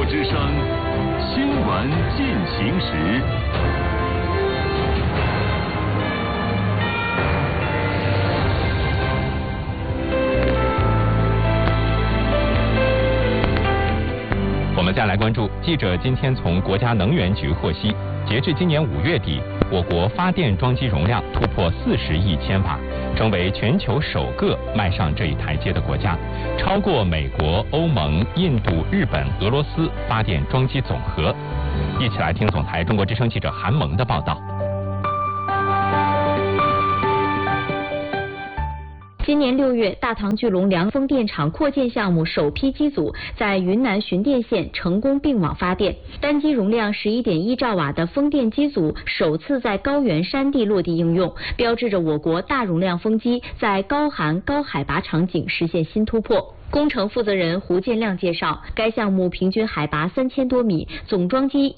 之声，新闻进行时。 我们再来关注，记者今天从国家能源局获悉，截至今年5月底，我国发电装机容量突破40亿千瓦，成为全球首个迈上这一台阶的国家，超过美国、欧盟、印度、日本、俄罗斯发电装机总和。一起来听总台中国之声记者韩萌的报道。 今年6月，大唐巨龙梁风电场扩建项目首批机组在云南循电县成功并网发电，单机容量11.1兆瓦的风电机组首次在高原山地落地应用，标志着我国大容量风机在高寒高海拔场景实现新突破。工程负责人胡建亮介绍，该项目平均海拔3000多米，总装机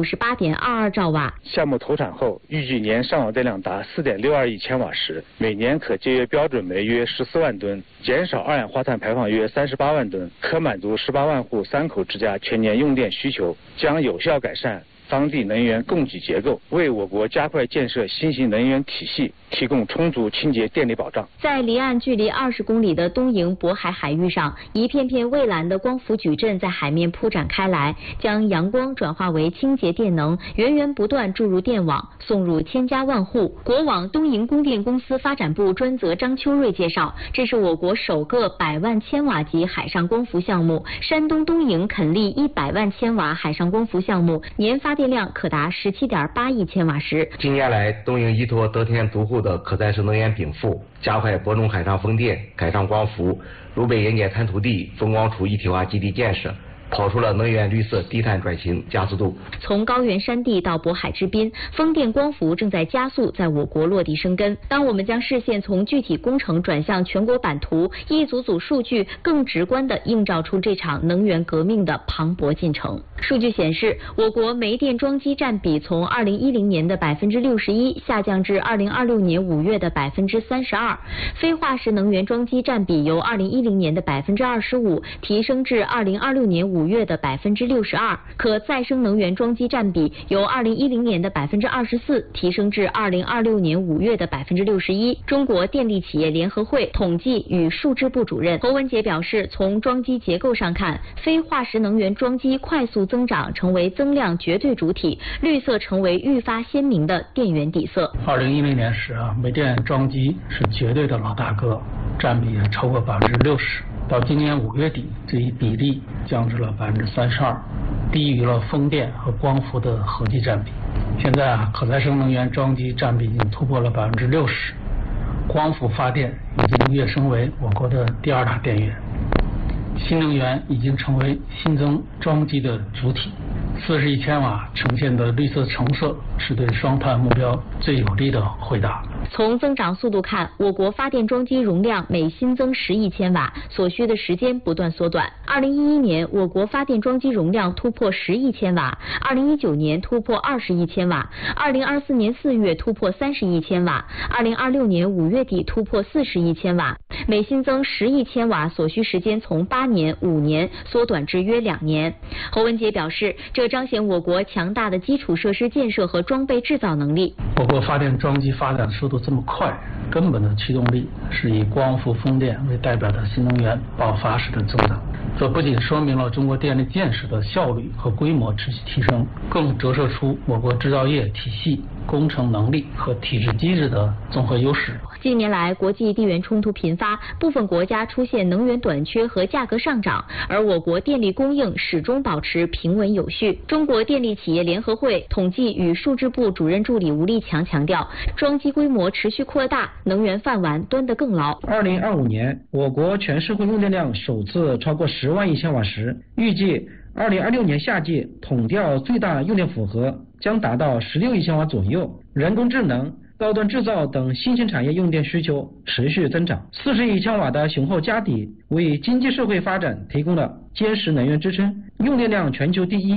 158.22兆瓦。 项目投产后，预计年上网电量达4.62亿千瓦时，每年可节约标准煤约14万吨，减少二氧化碳排放约38万吨，可满足18万户3口之家全年用电需求，将有效改善当地能源供给结构，为我国加快建设新型能源体系提供充足清洁电力保障。 在离岸距离20公里的东营渤海海域上，一片片蔚蓝的光伏矩阵在海面铺展开来，将阳光转化为清洁电能，源源不断注入电网，送入千家万户。国网东营供电公司发展部专责张秋瑞介绍，这是我国首个100万千瓦级海上光伏项目，山东东营垦利100万千瓦海上光伏项目，年发电量可达17.8亿千瓦时。 近年来，东营依托得天独厚的可再生能源禀赋，加快播种海上风电、海上光伏、鲁北盐碱滩涂地、风光储一体化基地建设，跑出了能源绿色低碳转型加速度。 从高原山地到渤海之滨，风电光伏正在加速在我国落地生根。当我们将视线从具体工程转向全国版图，一组组数据更直观地映照出这场能源革命的磅礴进程。数据显示，我国煤电装机占比从2010年的61%下降至2026年5月的32%，非化石能源装机占比由2010年的25%提升至2026年5月的62%，可再生能源装机占比由2010年的24%提升至2026年5月的61%。中国电力企业联合会统计与数支部主任侯文杰表示，从装机结构上看，非化石能源装机快速增长，成为增量绝对主体，绿色成为愈发鲜明的电源底色。 2010年时煤电装机是绝对的老大哥，占比也超过60%。到今年5月底，这一比例降至了32%，低于了风电和光伏的合计占比。现在可再生能源装机占比已经突破了60%，光伏发电已经跃升为我国的第2大电源。新能源已经成为新增装机的主体，40亿千瓦呈现的绿色橙色是对双碳目标最有力的回答。 从增长速度看，我国发电装机容量每新增10亿千瓦，所需的时间不断缩短。2011年，我国发电装机容量突破10亿千瓦，2019年突破20亿千瓦，2024年4月突破30亿千瓦，2026年5月底突破40亿千瓦。每新增10亿千瓦所需时间从8年、5年缩短至约2年。侯文杰表示，这彰显我国强大的基础设施建设和装备制造能力。 我国发电装机发展速度这么快，根本的驱动力是以光伏、风电为代表的新能源爆发式的增长。这不仅说明了中国电力建设的效率和规模持续提升，更折射出我国制造业体系、工程能力和体制机制的综合优势。 近年来，国际地缘冲突频发，部分国家出现能源短缺和价格上涨，而我国电力供应始终保持平稳有序。中国电力企业联合会统计与数支部主任助理吴立强强调，装机规模持续扩大，能源饭碗端得更牢。 2025年，我国全社会用电量首次超过10万亿千瓦时，预计2026年夏季统调最大用电负荷将达到16亿千瓦左右。人工智能、高端制造等新兴产业用电需求持续增长，40亿千瓦的雄厚家底为经济社会发展提供了坚实能源支撑。用电量全球第一，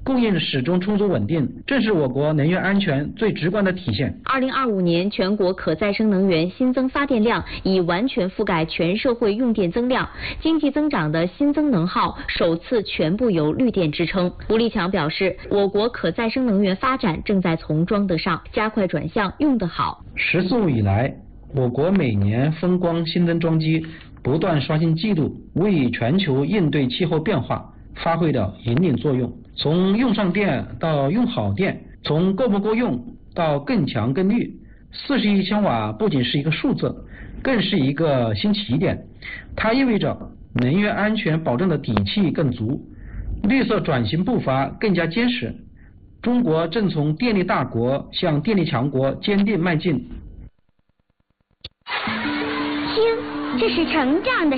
供应始终充足稳定，正是我国能源安全最直观的体现。 2025年全国可再生能源新增发电量已完全覆盖全社会用电增量，经济增长的新增能耗首次全部由绿电支撑。吴立强表示，我国可再生能源发展正在从装得上加快转向用得好。 14五以来，我国每年风光新增装机不断刷新纪录，为全球应对气候变化发挥了引领作用。从用上电到用好电，从够不够用到更强更绿，41千瓦不仅是一个数字，更是一个新起点。它意味着能源安全保证的底气更足，绿色转型步伐更加坚实。中国正从电力大国向电力强国坚定迈进。 听，这是成长的